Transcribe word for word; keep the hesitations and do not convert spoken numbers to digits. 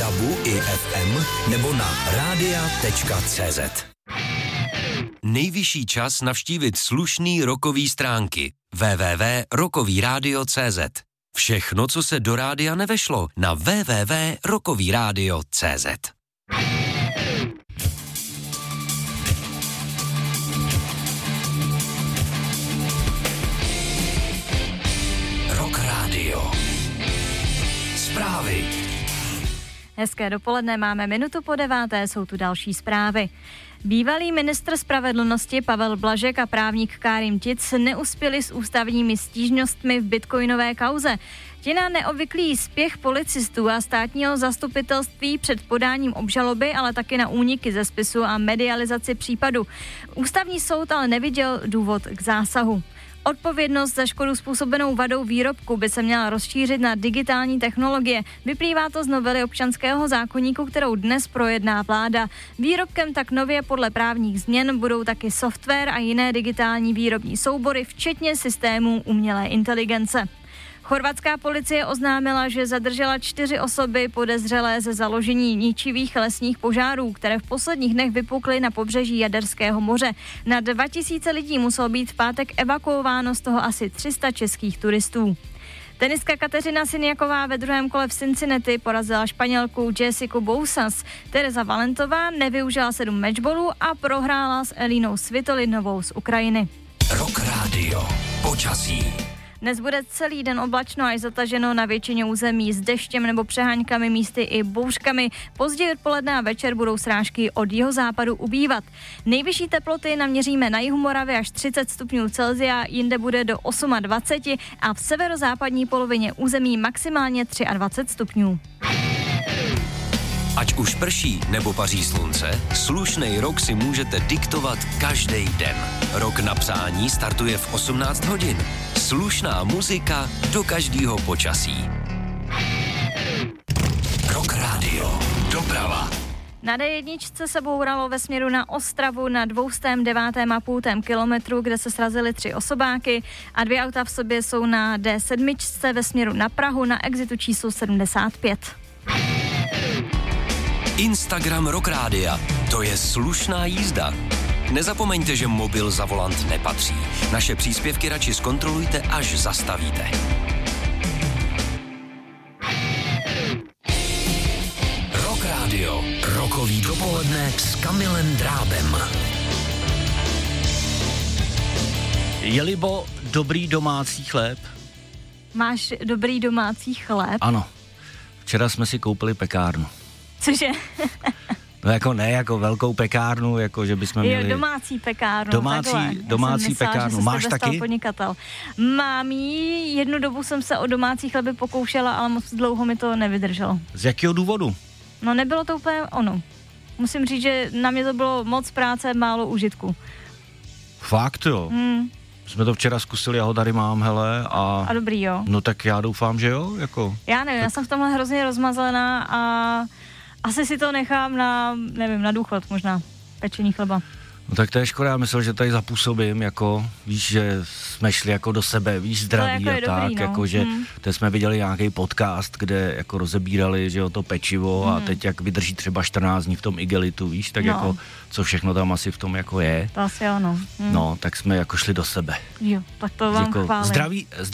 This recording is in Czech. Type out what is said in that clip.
dabu i ef em nebo na rádia tečka cé zet. Nejvyšší čas navštívit slušný rockový stránky w w w tečka rockový rádio tečka cé zet. Všechno, co se do rádia nevešlo, na w w w tečka rockový rádio tečka cé zet. Rock Radio. Zprávy. Hezké dopoledne, máme minutu po deváté, jsou tu další zprávy. Bývalý ministr spravedlnosti Pavel Blažek a právník Kárim Tic neuspěli s ústavními stížnostmi v bitcoinové kauze. Ti na neobvyklý spěch policistů a státního zastupitelství před podáním obžaloby, ale taky na úniky ze spisu a medializaci případu. Ústavní soud ale neviděl důvod k zásahu. Odpovědnost za škodu způsobenou vadou výrobku by se měla rozšířit na digitální technologie. Vyplývá to z novely občanského zákoníku, kterou dnes projedná vláda. Výrobkem tak nově podle právních změn budou taky software a jiné digitální výrobní soubory, včetně systémů umělé inteligence. Chorvatská policie oznámila, že zadržela čtyři osoby podezřelé ze založení ničivých lesních požárů, které v posledních dnech vypukly na pobřeží Jaderského moře. Na dva tisíce lidí muselo být v pátek evakuováno, z toho asi tři sta českých turistů. Tenistka Kateřina Siniaková ve druhém kole v Cincinnati porazila Španělku Jessiku Bousas. Tereza Valentová nevyužila sedm matchballů a prohrála s Elínou Svitolinovou z Ukrajiny. Rock Radio. Počasí. Dnes bude celý den oblačno až zataženo na většině území s deštěm nebo přeháňkami, místy i bouřkami. Později odpoledne a večer budou srážky od jihozápadu ubývat. Nejvyšší teploty naměříme na jihu Moravy až třicet stupňů Celsia, jinde bude do dvacet osm a v severozápadní polovině území maximálně dvacet tři stupňů. Ať už prší nebo paří slunce, slušnej rok si můžete diktovat každý den. Rok na přání startuje v osmnáct hodin. Slušná muzika do každého počasí. Rock Radio. Doprava. Na dé jedna se bouralo ve směru na Ostravu na dvě stě devět a půl kilometru, kde se srazily tři osobáky a dvě auta v sobě jsou na dé sedm ve směru na Prahu na exitu číslo sedmdesát pět. Instagram Rock Rádia. To je slušná jízda. Nezapomeňte, že mobil za volant nepatří. Naše příspěvky radši zkontrolujte, až zastavíte. Rock Radio. Rockový dopoledne s Kamilem Drábem. Je libo dobrý domácí chléb? Máš dobrý domácí chléb? Ano. Včera jsme si koupili pekárnu. Cože? No jako ne, jako velkou pekárnu, jako že bychom měli... Jo, domácí pekárnu. Domácí, domácí myslela, pekárnu. Máš taky? Podnikatel. Mám jí, jednu dobu jsem se o domácí chleby pokoušela, ale moc dlouho mi to nevydrželo. Z jakého důvodu? No nebylo to úplně ono. Musím říct, že na mě to bylo moc práce, málo užitku. Fakt jo? Hmm. Jsme to včera zkusili, já ho tady mám, hele, a... A dobrý, jo? No tak já doufám, že jo, jako... Já nevím, tak... já jsem v tomhle hrozně rozmazlená a asi si to nechám na, nevím, na důchod možná, pečení chleba. No tak to je škoda, já myslel, že tady zapůsobím, jako, víš, že jsme šli jako do sebe, víš, zdraví jako a tak, dobrý, no. jako, že hmm. teď jsme viděli nějaký podcast, kde jako rozebírali, že jo, to pečivo hmm. a teď jak vydrží třeba čtrnáct dní v tom igelitu, víš, tak no. jako, co všechno tam asi v tom jako je. To asi ano. Hmm. No, tak jsme jako šli do sebe. Jo, tak to vám jako chválím. Zdraví,